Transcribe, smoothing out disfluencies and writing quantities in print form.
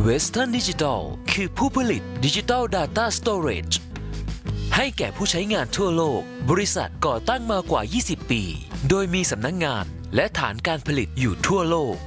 Western Digital คือผู้ผลิต Digital Data Storage ให้แก่ผู้ใช้งานทั่วโลกบริษัทก่อตั้งมากว่า 20 ปี โดยมีสำนักงานและฐานการผลิตอยู่ทั่วโลก